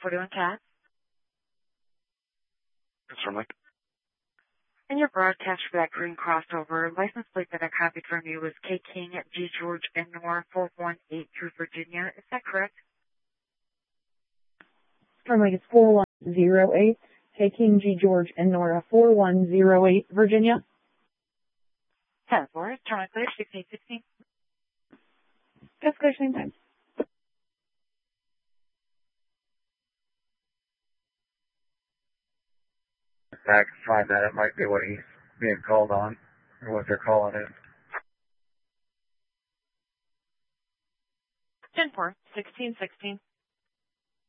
41 Cat. Confirm Mike. And your broadcast for that green crossover license plate that I copied from you was K King at G George and Nora 418 through Virginia. Is that correct? Confirm Mike, it's 4108. K King G George and Nora 4108 Virginia. 10-4. Turn on clear 1616. Just clear same time. I can find that. It might be what he's being called on, or what they're calling it. 10-4. 1616.